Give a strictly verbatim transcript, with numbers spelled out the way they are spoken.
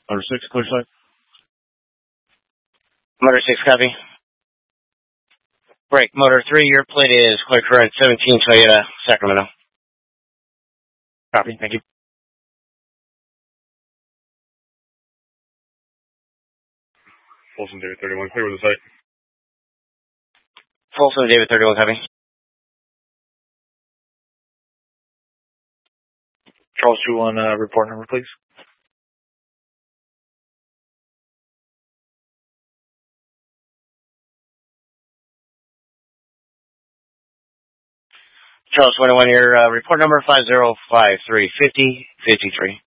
Motor six, clear side. Motor six, copy. Break. Motor three, your plate is clear correct, seventeen Toyota, Sacramento. Copy, thank you. Folsom David thirty-one, clear with the site. Folsom David thirty-one, copy. Charles two one, uh, report number, please. Charles twenty-one, your uh, report number five zero five three five zero five three.